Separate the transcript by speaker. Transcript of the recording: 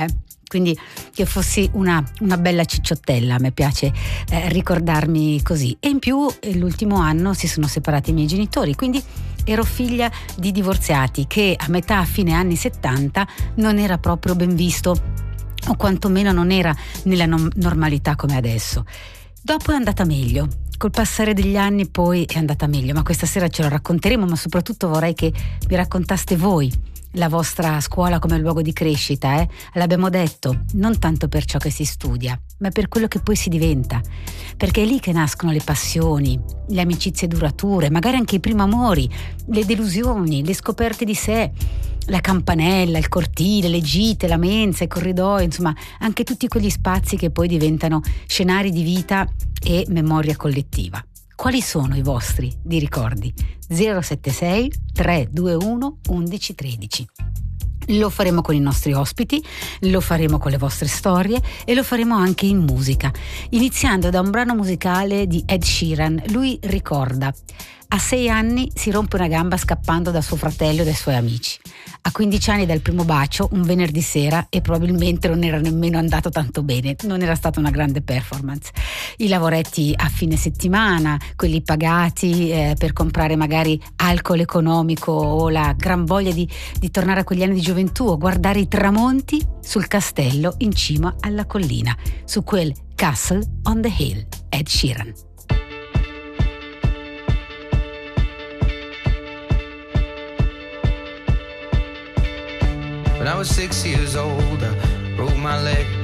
Speaker 1: Quindi che fossi una bella cicciottella, a me piace ricordarmi così. E in più l'ultimo anno si sono separati i miei genitori, quindi ero figlia di divorziati, che a fine anni 70 non era proprio ben visto, o quantomeno non era nella normalità come adesso. Dopo è andata meglio, col passare degli anni poi è andata meglio, ma questa sera ce lo racconteremo, ma soprattutto vorrei che mi raccontaste voi la vostra scuola come luogo di crescita. L'abbiamo detto, non tanto per ciò che si studia, ma per quello che poi si diventa, perché è lì che nascono le passioni, le amicizie durature, magari anche i primi amori, le delusioni, le scoperte di sé, la campanella, il cortile, le gite, la mensa, i corridoi, insomma anche tutti quegli spazi che poi diventano scenari di vita e memoria collettiva. Quali sono i vostri di ricordi? 076 321 1113. Lo faremo con i nostri ospiti, lo faremo con le vostre storie e lo faremo anche in musica, iniziando da un brano musicale di Ed Sheeran. Lui ricorda: a 6 anni si rompe una gamba scappando da suo fratello e dai suoi amici. A 15 anni dal primo bacio, un venerdì sera, e probabilmente non era nemmeno andato tanto bene, non era stata una grande performance. I lavoretti a fine settimana, quelli pagati per comprare magari alcol economico, o la gran voglia di tornare a quegli anni di gioventù, o guardare i tramonti sul castello in cima alla collina, su quel Castle on the Hill. Ed Sheeran.
Speaker 2: When I was 6 years old, I broke my leg.